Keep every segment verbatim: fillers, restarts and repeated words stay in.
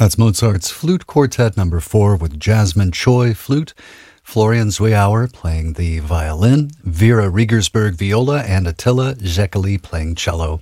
That's Mozart's Flute Quartet number four with Jasmine Choi, flute, Florian Zwiauer playing the violin, Vera Riegersberg viola, and Attila Zekeli playing cello.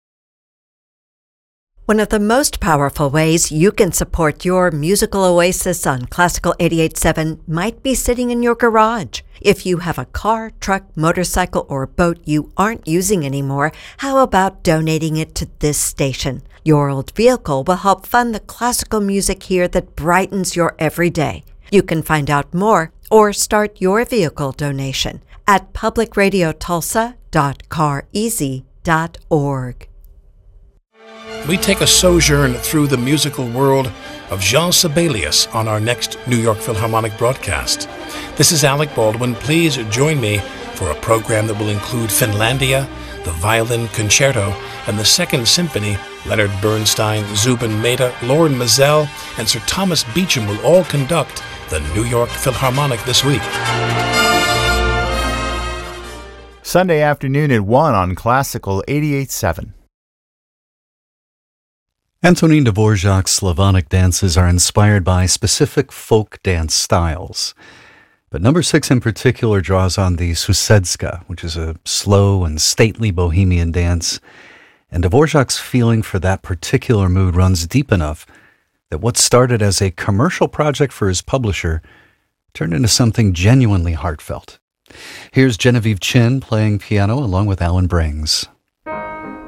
One of the most powerful ways you can support your musical oasis on Classical eighty-eight point seven might be sitting in your garage. If you have a car, truck, motorcycle, or boat you aren't using anymore, how about donating it to this station? Your old vehicle will help fund the classical music here that brightens your everyday. You can find out more or start your vehicle donation at public radio tulsa dot car easy dot org. We take a sojourn through the musical world of Jean Sibelius on our next New York Philharmonic broadcast. This is Alec Baldwin. Please join me for a program that will include Finlandia, the Violin Concerto, and the Second Symphony. Leonard Bernstein, Zubin Mehta, Lauren Mazel, and Sir Thomas Beecham will all conduct the New York Philharmonic this week. Sunday afternoon at one on Classical eighty-eight point seven. Antonin Dvorak's Slavonic dances are inspired by specific folk dance styles. But number six in particular draws on the Susedska, which is a slow and stately bohemian dance. And Dvorak's feeling for that particular mood runs deep enough that what started as a commercial project for his publisher turned into something genuinely heartfelt. Here's Genevieve Chin playing piano along with Alan Brings.